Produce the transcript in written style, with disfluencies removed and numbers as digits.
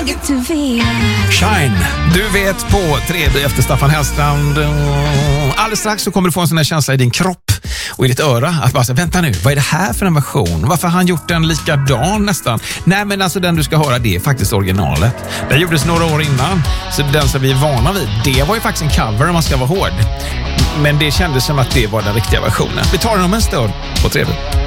Shine, du vet på 3D efter Staffan Hellstrand. Alldeles strax så kommer du få en sån här känsla i din kropp och i ditt öra att bara säga, vänta nu, vad är det här för en version? Varför har han gjort den likadan nästan? Nej, men alltså den du ska höra, det är faktiskt originalet. Den gjordes några år innan, så den som vi är vana vid, det var ju faktiskt en cover om man ska vara hård. Men det kändes som att det var den riktiga versionen. Vi tar den om en stund på 3D.